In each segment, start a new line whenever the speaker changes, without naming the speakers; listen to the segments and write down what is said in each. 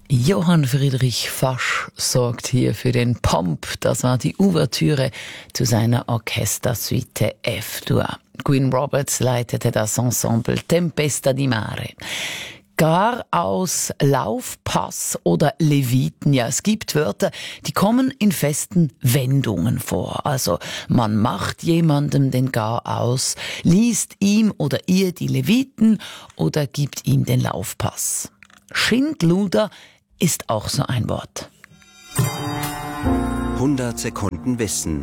Johann Friedrich Fasch sorgt hier für den Pomp. Das war die Ouvertüre zu seiner Orchestersuite F-Dur. Queen Roberts leitete das Ensemble Tempesta di Mare. Garaus, Laufpass oder Leviten. Ja, es gibt Wörter, die kommen in festen Wendungen vor. Also man macht jemandem den Garaus, liest ihm oder ihr die Leviten oder gibt ihm den Laufpass. Schindluder ist auch so ein Wort.
100 Sekunden Wissen.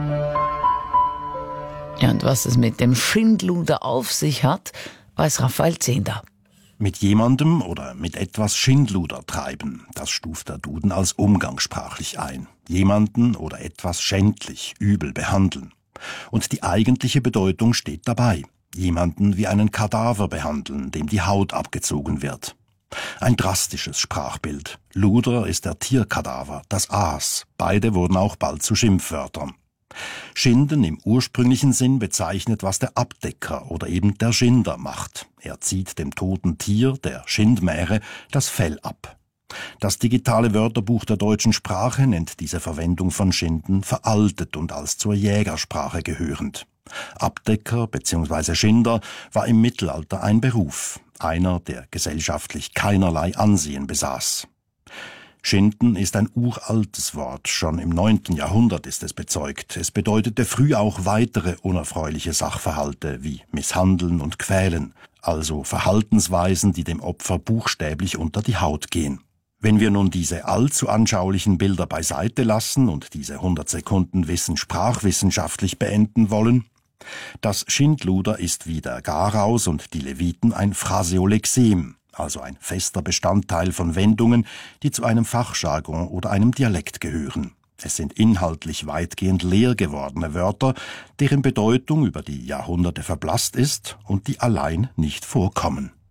Ja, und was es mit dem Schindluder auf sich hat, weiß Raphael Zehnder.
Mit jemandem oder mit etwas Schindluder treiben, das stuft der Duden als umgangssprachlich ein. Jemanden oder etwas schändlich, übel behandeln. Und die eigentliche Bedeutung steht dabei. Jemanden wie einen Kadaver behandeln, dem die Haut abgezogen wird. Ein drastisches Sprachbild. Luder ist der Tierkadaver, das Aas. Beide wurden auch bald zu Schimpfwörtern. Schinden im ursprünglichen Sinn bezeichnet, was der Abdecker oder eben der Schinder macht. Er zieht dem toten Tier, der Schindmähre, das Fell ab. Das digitale Wörterbuch der deutschen Sprache nennt diese Verwendung von Schinden veraltet und als zur Jägersprache gehörend. Abdecker bzw. Schinder war im Mittelalter ein Beruf, einer, der gesellschaftlich keinerlei Ansehen besaß. Schinden ist ein uraltes Wort, schon im 9. Jahrhundert ist es bezeugt. Es bedeutete früh auch weitere unerfreuliche Sachverhalte wie Misshandeln und Quälen, also Verhaltensweisen, die dem Opfer buchstäblich unter die Haut gehen. Wenn wir nun diese allzu anschaulichen Bilder beiseite lassen und diese 100 Sekunden Wissen sprachwissenschaftlich beenden wollen, das Schindluder ist wie der Garaus und die Leviten ein Phraseolexem, also ein fester Bestandteil von Wendungen, die zu einem Fachjargon oder einem Dialekt gehören. Es sind inhaltlich weitgehend leer gewordene Wörter, deren Bedeutung über die Jahrhunderte verblasst ist und die allein nicht vorkommen.